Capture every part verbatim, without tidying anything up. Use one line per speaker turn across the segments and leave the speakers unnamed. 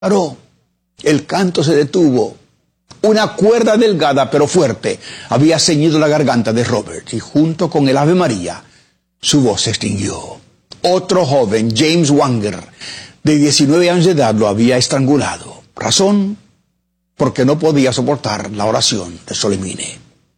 Paró. El canto se detuvo. Una cuerda delgada pero fuerte había ceñido la garganta de Robert y junto con el Ave María, su voz se extinguió. Otro joven, James Wanger, de diecinueve años de edad, lo había estrangulado. Razón, porque no podía soportar la oración de Solimine.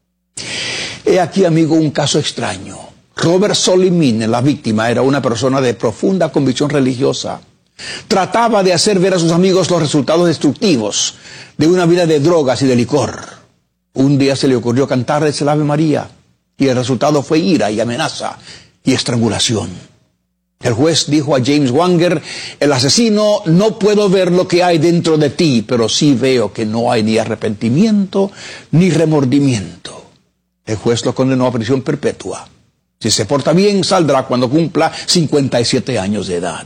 He aquí, amigo, un caso extraño. Robert Solimine, la víctima, era una persona de profunda convicción religiosa. Trataba de hacer ver a sus amigos los resultados destructivos de una vida de drogas y de licor. Un día se le ocurrió cantarles el Ave María y el resultado fue ira y amenaza y estrangulación. El juez dijo a James Wanger: el asesino, no puedo ver lo que hay dentro de ti, pero sí veo que no hay ni arrepentimiento ni remordimiento. El juez lo condenó a prisión perpetua. Si se porta bien, saldrá cuando cumpla cincuenta y siete años de edad.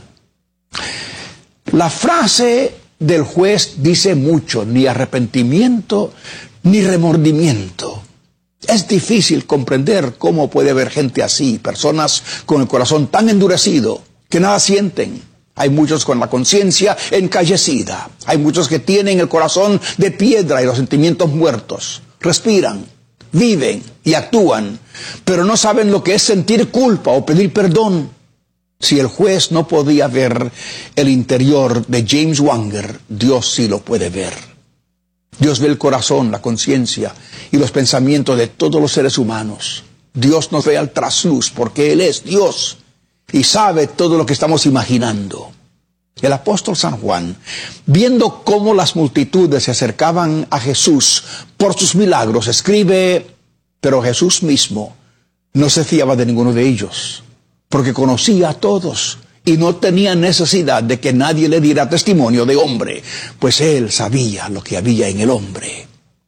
La frase del juez dice mucho: ni arrepentimiento ni remordimiento. Es difícil comprender cómo puede haber gente así, personas con el corazón tan endurecido que nada sienten. Hay muchos con la conciencia encallecida. Hay muchos que tienen el corazón de piedra y los sentimientos muertos. Respiran, viven y actúan, pero no saben lo que es sentir culpa o pedir perdón. Si el juez no podía ver el interior de James Wanger, Dios sí lo puede ver. Dios ve el corazón, la conciencia y los pensamientos de todos los seres humanos. Dios nos ve al trasluz porque Él es Dios y sabe todo lo que estamos imaginando. El apóstol San Juan, viendo cómo las multitudes se acercaban a Jesús por sus milagros, escribe: pero Jesús mismo no se fiaba de ninguno de ellos, porque conocía a todos y no tenía necesidad de que nadie le diera testimonio de hombre, pues Él sabía lo que había en el hombre.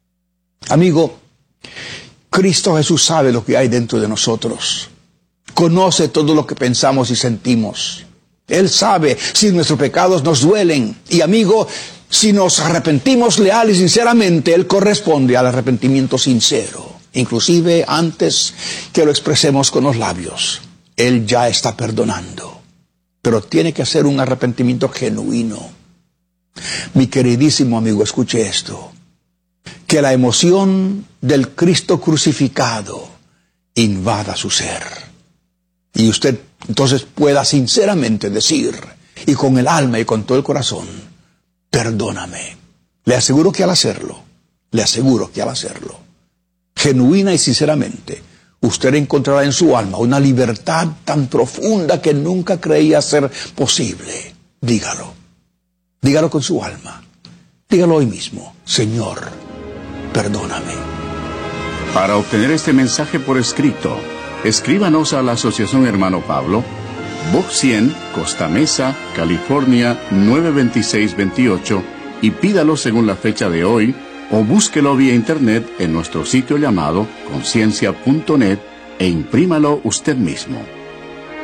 Amigo, Cristo Jesús sabe lo que hay dentro de nosotros. Conoce todo lo que pensamos y sentimos. Él sabe si nuestros pecados nos duelen. Y amigo, si nos arrepentimos leal y sinceramente, Él corresponde al arrepentimiento sincero. Inclusive antes que lo expresemos con los labios, Él ya está perdonando. Pero tiene que ser un arrepentimiento genuino. Mi queridísimo amigo, escuche esto. Que la emoción del Cristo crucificado invada su ser. Y usted entonces pueda sinceramente decir, y con el alma y con todo el corazón: perdóname. Le aseguro que al hacerlo, le aseguro que al hacerlo, genuina y sinceramente, usted encontrará en su alma una libertad tan profunda que nunca creía ser posible. Dígalo. Dígalo con su alma. Dígalo hoy mismo: Señor, perdóname.
Para obtener este mensaje por escrito, escríbanos a la Asociación Hermano Pablo, Box cien, Costa Mesa, California nueve dos seis dos ocho y pídalo según la fecha de hoy, o búsquelo vía internet en nuestro sitio llamado conciencia punto net e imprímalo usted mismo.